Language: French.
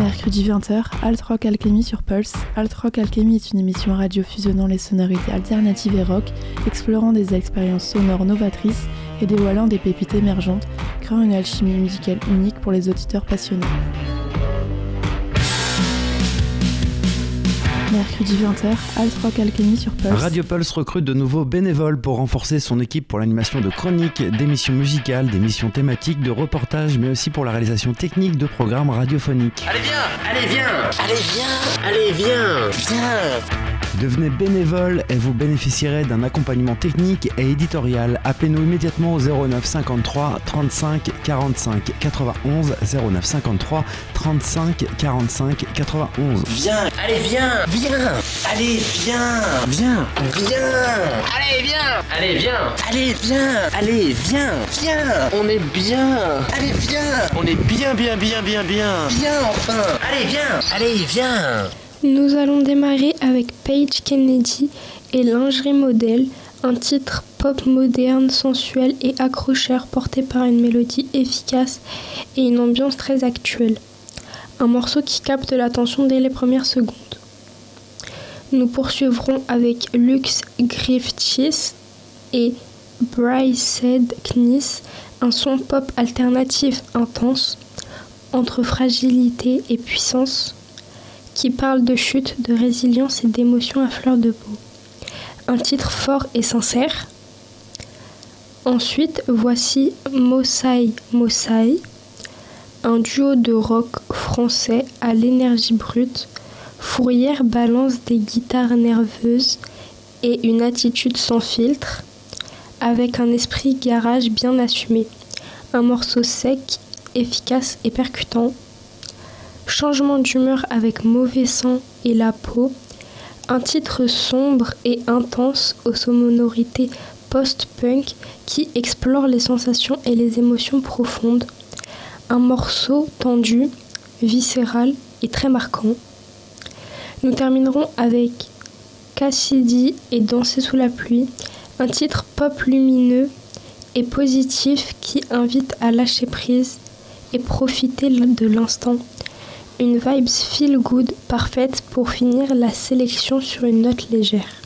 Mercredi 20h, Alt Rock Alchemy sur Pulse. Alt Rock Alchemy est une émission radio fusionnant les sonorités alternatives et rock, explorant des expériences sonores novatrices et dévoilant des pépites émergentes, créant une alchimie musicale unique pour les auditeurs passionnés. Mercredi 20h, Alt Rock Alchemy sur Pulse. Radio Pulse recrute de nouveaux bénévoles pour renforcer son équipe pour l'animation de chroniques, d'émissions musicales, d'émissions thématiques, de reportages, mais aussi pour la réalisation technique de programmes radiophoniques. Allez viens, allez viens, allez viens, allez viens, viens. Devenez bénévole et vous bénéficierez d'un accompagnement technique et éditorial. Appelez-nous immédiatement au 09 53 35 45 91 09 53 35 45 91. Viens, allez viens, viens, allez viens, viens, viens, allez viens, allez viens, allez viens, allez viens, viens, on est bien, allez viens, on est bien, bien, bien, bien, bien, viens enfin, allez viens, allez viens. Nous allons démarrer avec Paige Kennedy et Lingerie Modèle, un titre pop moderne, sensuel et accrocheur porté par une mélodie efficace et une ambiance très actuelle. Un morceau qui capte l'attention dès les premières secondes. Nous poursuivrons avec Lux Griffiths et Bryced Kniss, un son pop alternatif intense, entre fragilité et puissance, qui parle de chute, de résilience et d'émotions à fleur de peau. Un titre fort et sincère. Ensuite, voici Mosaï Mosaï, un duo de rock français à l'énergie brute. Fourrière balance des guitares nerveuses et une attitude sans filtre, avec un esprit garage bien assumé. Un morceau sec, efficace et percutant. Changement d'humeur avec Mauvais sang et La peau, un titre sombre et intense aux sonorités post-punk qui explore les sensations et les émotions profondes. Un morceau tendu, viscéral et très marquant. Nous terminerons avec Cassidy et Danser sous la pluie, un titre pop lumineux et positif qui invite à lâcher prise et profiter de l'instant. Une vibes feel good parfaite pour finir la sélection sur une note légère.